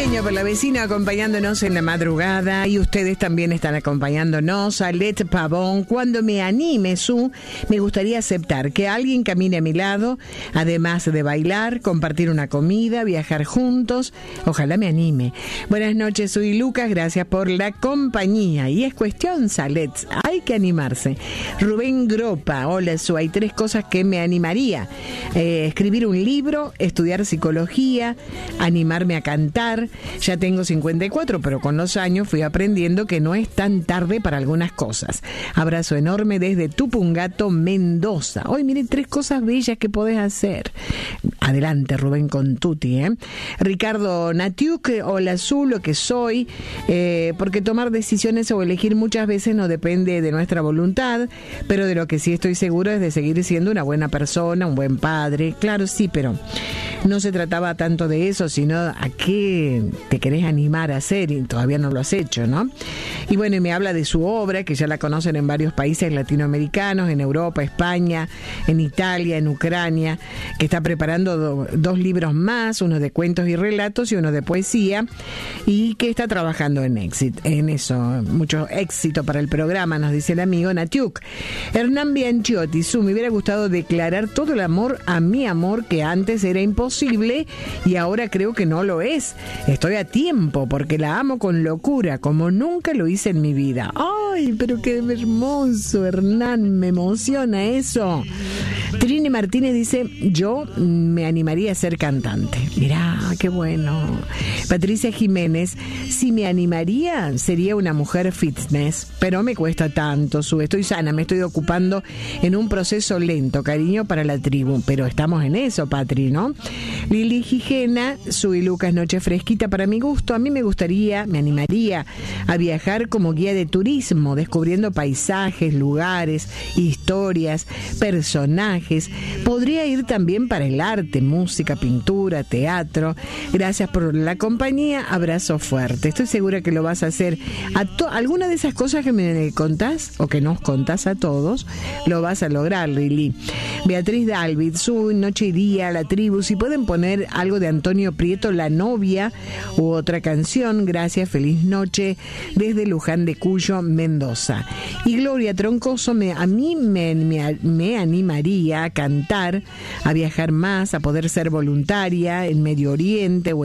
Sueño por la vecina acompañándonos en la madrugada y ustedes también están acompañándonos. Alet Pavón, cuando me anime, me gustaría aceptar que alguien camine a mi lado, además de bailar, compartir una comida, viajar juntos. Ojalá me anime. Buenas noches, soy Lucas, gracias por la compañía. Y es cuestión, Salet, hay que animarse. Rubén Gropa, hola, hay 3 cosas que me animaría. Escribir un libro, estudiar psicología, animarme a cantar. Ya tengo 54, pero con los años fui aprendiendo que no es tan tarde para algunas cosas. Abrazo enorme desde Tupungato, Mendoza. Hoy miren 3 cosas bellas que podés hacer. Adelante, Rubén, con tutti, Ricardo Natiuk, hola, Azul, lo que soy, porque tomar decisiones o elegir muchas veces no depende de nuestra voluntad, pero de lo que sí estoy seguro es de seguir siendo una buena persona, un buen padre. Claro, sí, pero no se trataba tanto de eso, sino a qué te querés animar a hacer y todavía no lo has hecho, ¿no? Y bueno, y me habla de su obra, que ya la conocen en varios países latinoamericanos, en Europa, España, en Italia, en Ucrania, que está preparando 2 libros más, uno de cuentos y relatos y uno de poesía, y que está trabajando en eso. Mucho éxito para el programa, nos dice el amigo Natiuk. Hernán Bianchiotti, me hubiera gustado declarar todo el amor a mi amor, que antes era imposible y ahora creo que no lo es. Estoy a tiempo porque la amo con locura, como nunca lo hice en mi vida. ¡Ay, pero qué hermoso, Hernán! Me emociona eso. Trini Martínez dice, yo me animaría a ser cantante. Mirá, qué bueno. Patricia Jiménez, si me animaría, sería una mujer fitness, pero me cuesta tanto, estoy sana, me estoy ocupando en un proceso lento, cariño para la tribu, pero estamos en eso, Patri, ¿no? Lili Gijena, y Lucas, noche fresquita para mi gusto. A mí me animaría a viajar como guía de turismo, descubriendo paisajes, lugares, historias, personajes. Podría ir también para el arte, música, pintura, teatro. Gracias por la compañía, abrazo fuerte. Estoy segura que lo vas a hacer. Alguna de esas cosas que me contás o que nos contás a todos, lo vas a lograr, Lili. Beatriz Dalvid, noche y día, la tribu. Si pueden poner algo de Antonio Prieto, La novia, u otra canción. Gracias, feliz noche desde Luján de Cuyo, Mendoza. Y Gloria Troncoso, a mí me animaría a cantar, a viajar más, a poder ser voluntaria en Medio Oriente o